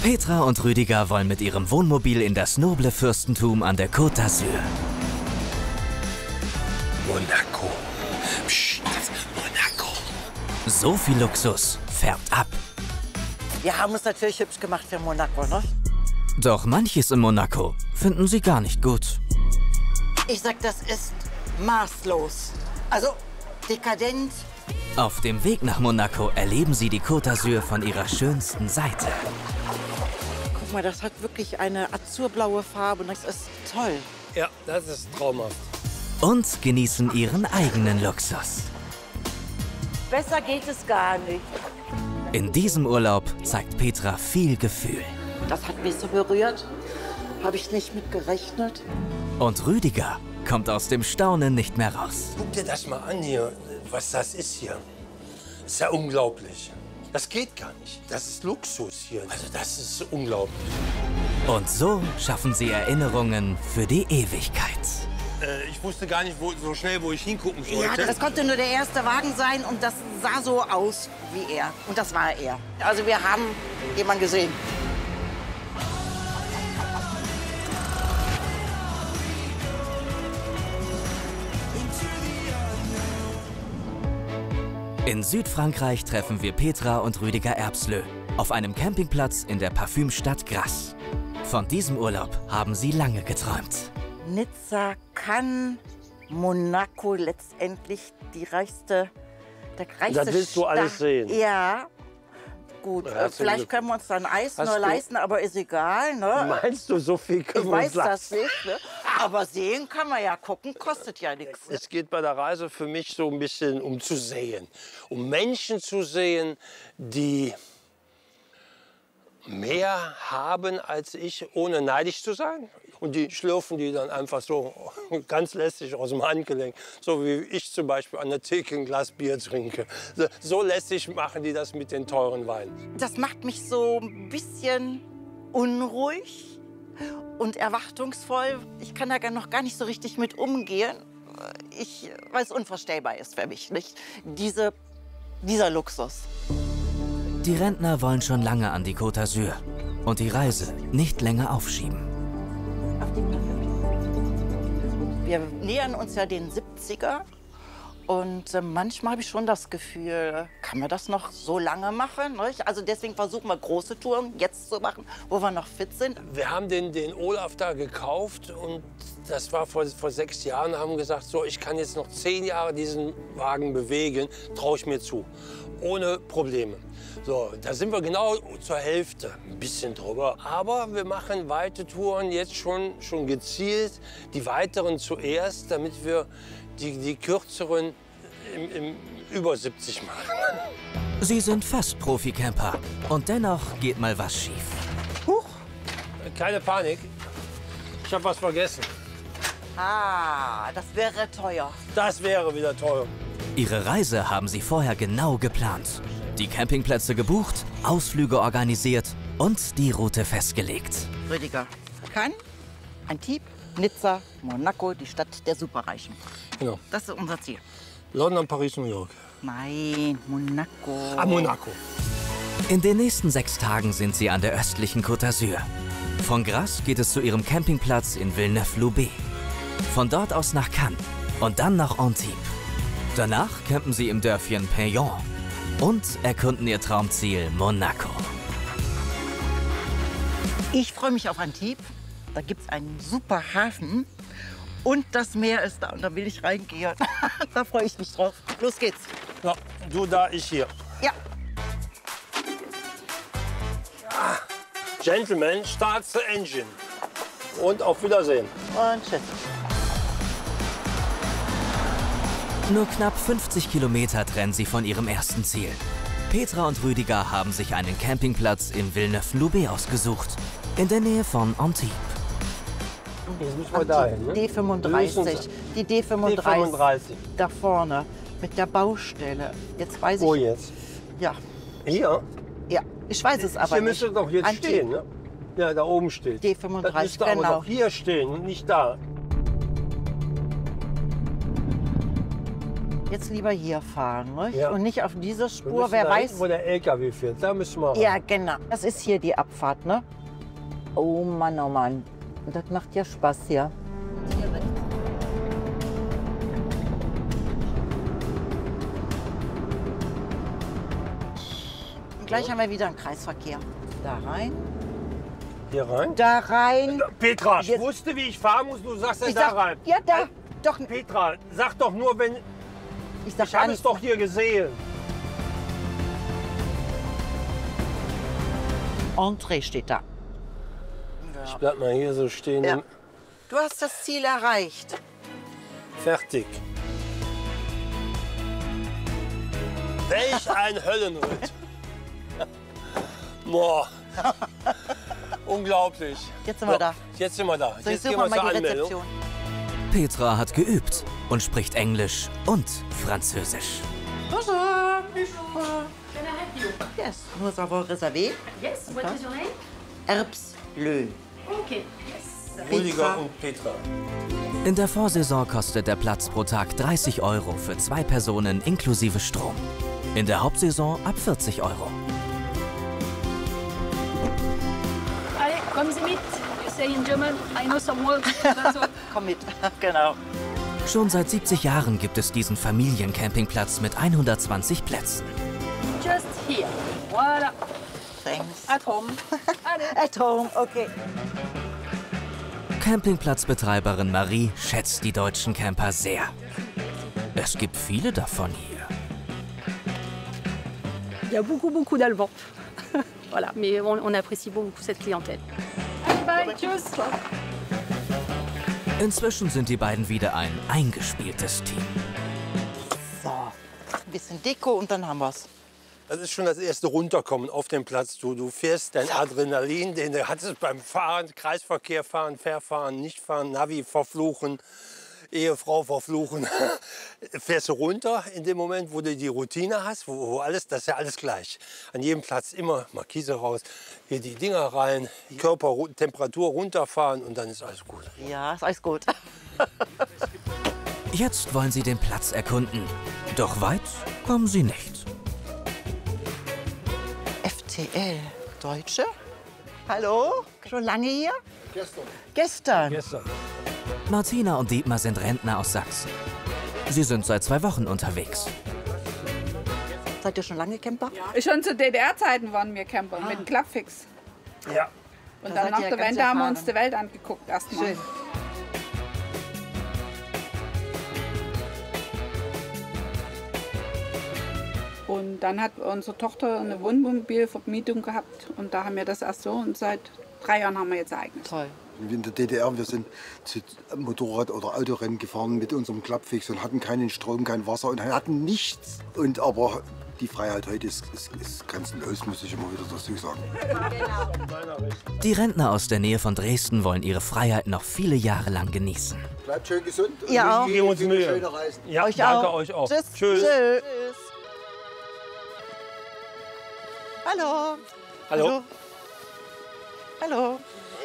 Petra und Rüdiger wollen mit ihrem Wohnmobil in das noble Fürstentum an der Côte d'Azur. Monaco. Psst, Monaco. So viel Luxus färbt ab. Wir haben uns natürlich hübsch gemacht für Monaco, ne? Doch manches in Monaco finden sie gar nicht gut. Ich sag, das ist maßlos. Also dekadent. Auf dem Weg nach Monaco erleben sie die Côte d'Azur von ihrer schönsten Seite. Guck mal, das hat wirklich eine azurblaue Farbe und das ist toll. Ja, das ist traumhaft. Und genießen ihren eigenen Luxus. Besser geht es gar nicht. In diesem Urlaub zeigt Petra viel Gefühl. Das hat mich so berührt. Habe ich nicht mit gerechnet. Und Rüdiger kommt aus dem Staunen nicht mehr raus. Guck dir das mal an hier, was das ist hier. Das ist ja unglaublich. Das geht gar nicht. Das ist Luxus hier. Also das ist unglaublich. Und so schaffen sie Erinnerungen für die Ewigkeit. Ich wusste gar nicht so schnell, wo ich hingucken sollte. Ja, das konnte nur der erste Wagen sein und das sah so aus wie er. Und das war er. Also wir haben jemanden gesehen. In Südfrankreich treffen wir Petra und Rüdiger Erbslö auf einem Campingplatz in der Parfümstadt Grasse. Von diesem Urlaub haben sie lange geträumt. Nizza, Cannes, Monaco, letztendlich der reichste Das willst du alles sehen. Ja, gut. Vielleicht können wir uns dann Eis nur leisten, aber ist egal. Ne? Meinst du, so viel können Ich wir weiß uns das leisten? nicht. Ne? Aber sehen kann man ja, gucken kostet ja nichts. Ne? Es geht bei der Reise für mich so ein bisschen um zu sehen. Um Menschen zu sehen, die mehr haben als ich, ohne neidisch zu sein. Und die schlürfen die dann einfach so ganz lässig aus dem Handgelenk. So wie ich zum Beispiel an der Theke ein Glas Bier trinke. So lässig machen die das mit den teuren Weinen. Das macht mich so ein bisschen unruhig und erwartungsvoll. Ich kann da noch gar nicht so richtig mit umgehen. Weil es unvorstellbar ist für mich, nicht? Dieser Luxus. Die Rentner wollen schon lange an die Côte d'Azur und die Reise nicht länger aufschieben. Wir nähern uns ja den 70er und manchmal habe ich schon das Gefühl, kann man das noch so lange machen? Nicht? Also deswegen versuchen wir große Touren jetzt zu machen, wo wir noch fit sind. Wir haben den Olaf da gekauft und das war vor 6 Jahren, haben gesagt, so, ich kann jetzt noch 10 Jahre diesen Wagen bewegen, traue ich mir zu, ohne Probleme. So, da sind wir genau zur Hälfte, ein bisschen drüber. Aber wir machen weite Touren jetzt schon gezielt, die weiteren zuerst, damit wir die kürzeren im über 70 machen. Sie sind fast Profi-Camper und dennoch geht mal was schief. Huch! Keine Panik, ich habe was vergessen. Ah, das wäre teuer. Das wäre wieder teuer. Ihre Reise haben sie vorher genau geplant. Die Campingplätze gebucht, Ausflüge organisiert und die Route festgelegt. Rüdiger, Cannes, Antibes, Nizza, Monaco, die Stadt der Superreichen. Genau. Das ist unser Ziel. London, Paris, New York. Nein, Monaco. Ah, Monaco. In den nächsten 6 Tagen sind sie an der östlichen Côte d'Azur. Von Grasse geht es zu ihrem Campingplatz in Villeneuve-Loubet. Von dort aus nach Cannes und dann nach Antibes. Danach campen sie im Dörfchen Payan und erkunden ihr Traumziel Monaco. Ich freue mich auf Antibes. Da gibt es einen super Hafen und das Meer ist da und da will ich reingehen. Da freue ich mich drauf. Los geht's. Ja, du da, ich hier. Ja. Gentlemen, start the engine. Und auf Wiedersehen. Und tschüss. Nur knapp 50 Kilometer trennen sie von ihrem ersten Ziel. Petra und Rüdiger haben sich einen Campingplatz in Villeneuve-Loubet ausgesucht, in der Nähe von Antibes. Jetzt müssen wir dahin, ne? D35. Die D35. D35. Da vorne mit der Baustelle. Jetzt weiß ich. Wo jetzt? Ja. Hier? Ja. Ich weiß es aber Hier nicht. müsste doch jetzt Antibes. stehen, ne? Ja, da oben steht. D35, Das müsste aber genau. doch hier stehen und nicht da. Jetzt lieber hier fahren, ne? Ja. Und nicht auf diese Wir Spur. müssen Wer da weiß. hinten, wo der LKW fährt, da müssen wir rein. Ja, genau. Das ist hier die Abfahrt, ne? Oh Mann, oh Mann. Und das macht ja Spaß hier. Und gleich haben wir wieder einen Kreisverkehr. Da rein. Hier rein? Da rein. Petra, ich Jetzt- wusste, wie ich fahren muss. Du sagst ja Ich da sag, rein. ja, da. Doch, Petra, sag doch nur, wenn... ich sag Ich habe an. es doch hier gesehen. Entree steht da. Ich bleib mal hier so stehen. Ja. Du hast das Ziel erreicht. Fertig. Welch ein Höllenritt. Boah. Unglaublich. Jetzt sind wir da. Jetzt sind wir da. So, ich Jetzt suche gehen wir mal zur die Anmeldung. Rezeption. Petra hat geübt und spricht Englisch und Französisch. Bonjour. Yes, nous avons réservé. Yes, what is your name? Herbst Löh. Okay, yes. Rüdiger und Petra. In der Vorsaison kostet der Platz pro Tag 30 € für 2 Personen inklusive Strom. In der Hauptsaison ab 40 €. Allez, kommen Sie mit. You say in German, I know some words. That's all. Komm mit. Genau. Schon seit 70 Jahren gibt es diesen Familiencampingplatz mit 120 Plätzen. Just here. Voilà, Thanks. at home. Allez. At home, okay. Campingplatzbetreiberin Marie schätzt die deutschen Camper sehr. Es gibt viele davon hier. Il y a beaucoup d'Allemands. Voilà, mais on apprécie beaucoup cette clientèle. Allez, bye, tschüss. Inzwischen sind die beiden wieder ein eingespieltes Team. So, ein bisschen Deko und dann haben wir's. Das ist schon das erste Runterkommen auf dem Platz. Du fährst dein Adrenalin, den du hattest beim Fahren, Kreisverkehr fahren, Verfahren, nicht fahren, Navi verfluchen, Ehefrau verfluchen. Fährst du runter in dem Moment, wo du die Routine hast, wo alles, das ist ja alles gleich. An jedem Platz immer Markise raus, hier die Dinger rein, Körpertemperatur runterfahren und dann ist alles gut. Ja, ist alles gut. Jetzt wollen sie den Platz erkunden. Doch weit kommen sie nicht. FTL, Deutsche? Hallo? Schon lange hier? Gestern. Gestern. Martina und Dietmar sind Rentner aus Sachsen. Sie sind seit 2 Wochen unterwegs. Seid ihr schon lange Camper? Schon zu DDR-Zeiten waren wir Camper mit dem Klappfix. Ja. Und Da dann seid nach ihr der ganz Wende haben wir uns erfahren. die Welt angeguckt erstmal. Schön. Und dann hat unsere Tochter eine Wohnmobilvermietung gehabt und da haben wir das erst so und seit 3 Jahren haben wir jetzt eigenes. Toll. In der DDR, wir sind zu Motorrad- oder Autorennen gefahren mit unserem Klappfix und hatten keinen Strom, kein Wasser und hatten nichts. Und aber die Freiheit heute ist grenzenlos, muss ich immer wieder dazu sagen. Die Rentner aus der Nähe von Dresden wollen ihre Freiheit noch viele Jahre lang genießen. Bleibt schön gesund. und Ihr auch. Geben uns Mühe. Schöne Reisen. Ja, Euch danke auch. euch auch. Tschüss. Tschüss. Tschüss. Hallo. Hallo. Hallo.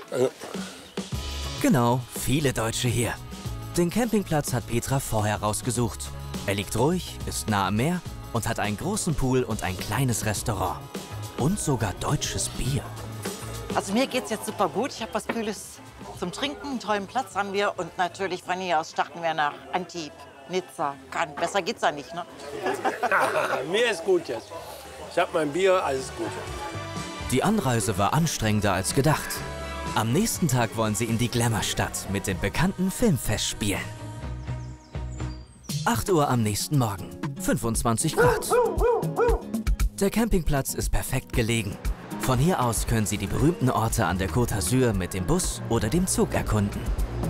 Genau, viele Deutsche hier. Den Campingplatz hat Petra vorher rausgesucht. Er liegt ruhig, ist nah am Meer und hat einen großen Pool und ein kleines Restaurant. Und sogar deutsches Bier. Also mir geht's jetzt super gut. Ich habe was Kühles zum Trinken. Einen tollen Platz haben wir. Und natürlich von hier aus starten wir nach Antibes, Nizza, Cannes. Besser geht's ja nicht, ne? Mir ist gut jetzt. Ich hab mein Bier, alles gut. Die Anreise war anstrengender als gedacht. Am nächsten Tag wollen sie in die Glamourstadt mit den bekannten Filmfestspielen. 8 Uhr am nächsten Morgen, 25 Grad. Der Campingplatz ist perfekt gelegen. Von hier aus können Sie die berühmten Orte an der Côte d'Azur mit dem Bus oder dem Zug erkunden.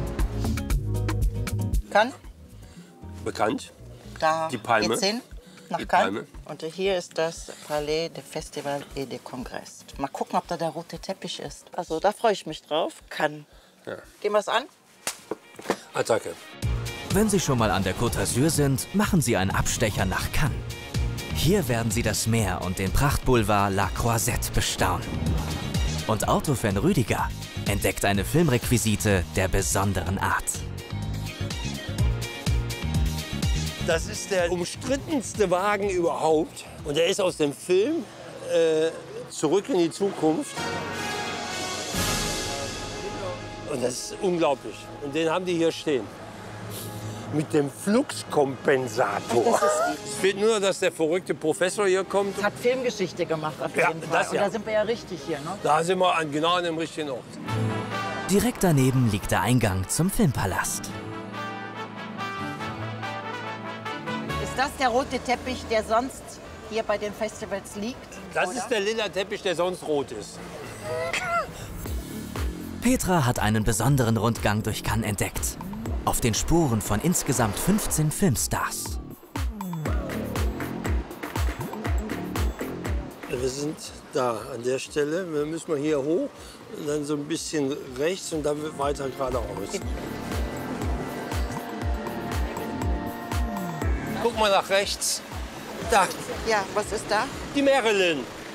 Cannes, Bekannt? da Die Palme. geht's hin, nach Die Cannes. Palme. Und hier ist das Palais de Festival et de Congrès. Mal gucken, ob da der rote Teppich ist. Also da freue ich mich drauf. Cannes. Ja. Gehen wir's an? Attacke. Wenn Sie schon mal an der Côte d'Azur sind, machen Sie einen Abstecher nach Cannes. Hier werden Sie das Meer und den Prachtboulevard La Croisette bestaunen. Und Autofan Rüdiger entdeckt eine Filmrequisite der besonderen Art. Das ist der umstrittenste Wagen überhaupt. Und der ist aus dem Film Zurück in die Zukunft. Und das ist unglaublich. Und den haben die hier stehen. Mit dem Fluxkompensator. Es fehlt nur, dass der verrückte Professor hier kommt. Hat Filmgeschichte gemacht auf jeden Fall. Das, Und ja. da sind wir ja richtig hier, ne? Da sind wir genau an dem richtigen Ort. Direkt daneben liegt der Eingang zum Filmpalast. Ist das der rote Teppich, der sonst hier bei den Festivals liegt? Das oder? ist der lila Teppich, der sonst rot ist. Petra hat einen besonderen Rundgang durch Cannes entdeckt. Auf den Spuren von insgesamt 15 Filmstars. Wir sind da an der Stelle. Wir müssen mal hier hoch und dann so ein bisschen rechts und dann weiter geradeaus. Guck mal nach rechts. Da, Ja, was ist da? die Marilyn.